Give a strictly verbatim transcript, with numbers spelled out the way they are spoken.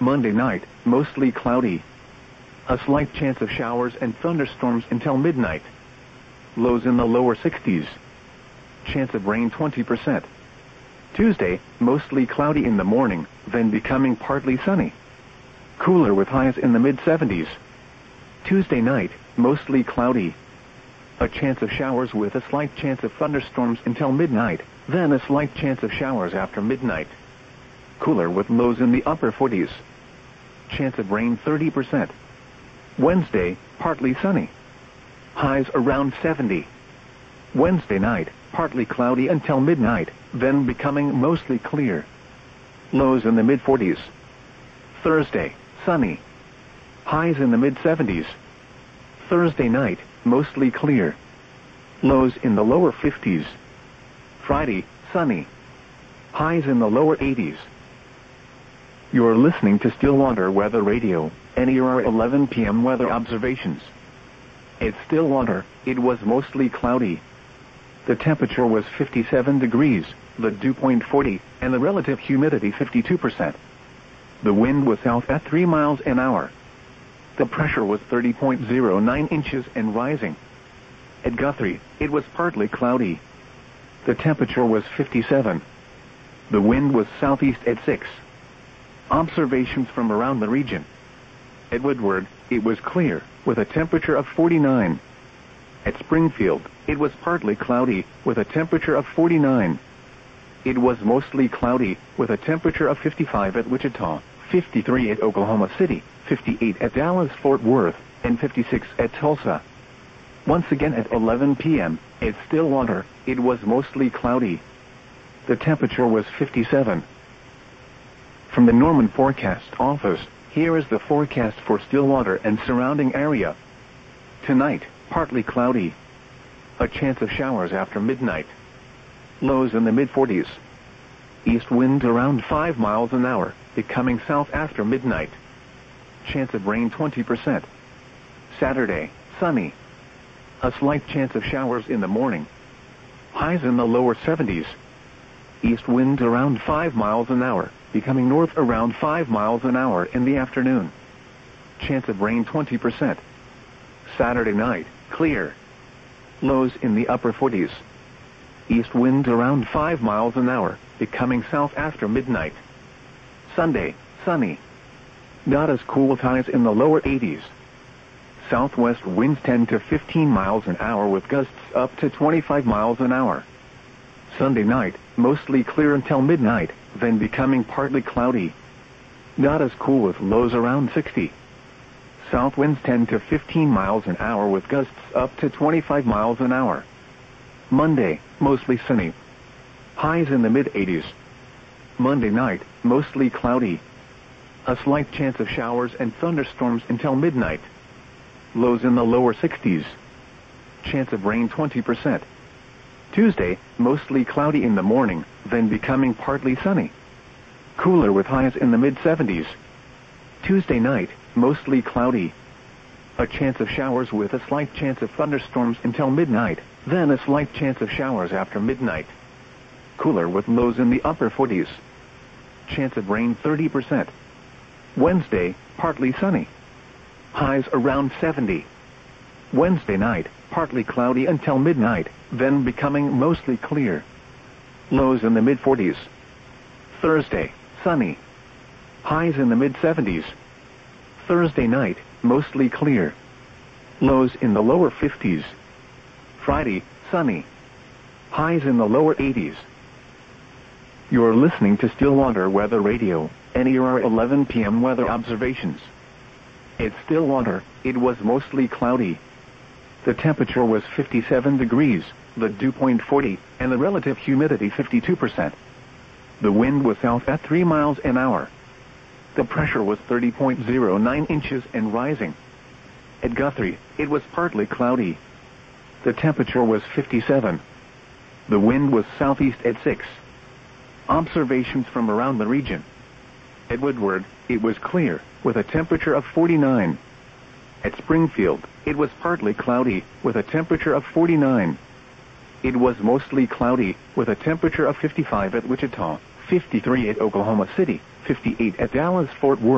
Monday night, mostly cloudy. A slight chance of showers and thunderstorms until midnight. Lows in the lower sixties. Chance of rain twenty percent. Tuesday, mostly cloudy in the morning, then becoming partly sunny. Cooler with highs in the mid seventies. Tuesday night, mostly cloudy. A chance of showers with a slight chance of thunderstorms until midnight, then a slight chance of showers after midnight. Cooler with lows in the upper forties. Chance of rain thirty percent. Wednesday, partly sunny. Highs around seventy. Wednesday night, partly cloudy until midnight, then becoming mostly clear. Lows in the mid forties. Thursday, sunny. Highs in the mid seventies. Thursday night, mostly clear. Lows in the lower fifties. Friday, sunny. Highs in the lower eighties. You're listening to Stillwater Weather Radio, N E R eleven p m weather observations. At Stillwater, it was mostly cloudy. The temperature was fifty-seven degrees, the dew point forty, and the relative humidity fifty-two percent. The wind was south at three miles an hour. The pressure was thirty point zero nine inches and rising. At Guthrie, it was partly cloudy. The temperature was fifty-seven. The wind was southeast at six. Observations from around the region. At Woodward, it was clear, with a temperature of forty-nine. At Springfield, it was partly cloudy, with a temperature of forty-nine. It was mostly cloudy, with a temperature of fifty-five at Wichita, fifty-three at Oklahoma City, fifty-eight at Dallas-Fort Worth, and fifty-six at Tulsa. Once again at eleven p m, at Stillwater, it was mostly cloudy. The temperature was fifty-seven. From the Norman Forecast Office, here is the forecast for Stillwater and surrounding area. Tonight, partly cloudy. A chance of showers after midnight. Lows in the mid forties. East wind around five miles an hour, becoming south after midnight. Chance of rain twenty percent. Saturday, sunny. A slight chance of showers in the morning. Highs in the lower seventies. East wind around five miles an hour, becoming north around five miles an hour in the afternoon. Chance of rain twenty percent. Saturday night, clear. Lows in the upper forties. East wind around five miles an hour, becoming south after midnight. Sunday, sunny. Not as cool with highs in the lower eighties. Southwest winds ten to fifteen miles an hour with gusts up to twenty-five miles an hour. Sunday night, mostly clear until midnight, then becoming partly cloudy. Not as cool with lows around sixty. South winds ten to fifteen miles an hour with gusts up to twenty-five miles an hour. Monday, mostly sunny. Highs in the mid eighties. Monday night, mostly cloudy. A slight chance of showers and thunderstorms until midnight. Lows in the lower sixties. Chance of rain twenty percent. Tuesday, mostly cloudy in the morning, then becoming partly sunny. Cooler with highs in the mid seventies. Tuesday night, mostly cloudy. A chance of showers with a slight chance of thunderstorms until midnight, then a slight chance of showers after midnight. Cooler with lows in the upper forties. Chance of rain thirty percent. Wednesday, partly sunny. Highs around seventy. Wednesday night, partly cloudy until midnight, then becoming mostly clear. Lows in the mid forties. Thursday, sunny. Highs in the mid seventies. Thursday night, mostly clear. Lows in the lower fifties. Friday, sunny. Highs in the lower eighties. You're listening to Stillwater Weather Radio, N E R eleven p m weather observations. At Stillwater, it was mostly cloudy. The temperature was fifty-seven degrees, the dew point forty, and the relative humidity fifty-two percent. The wind was south at three miles an hour. The pressure was thirty point zero nine inches and rising. At Guthrie, it was partly cloudy. The temperature was fifty-seven. The wind was southeast at six. Observations from around the region. At Woodward, it was clear, with a temperature of forty-nine. At Springfield, it was partly cloudy, with a temperature of forty-nine. It was mostly cloudy, with a temperature of fifty-five at Wichita, fifty-three at Oklahoma City, fifty-eight at Dallas-Fort Worth.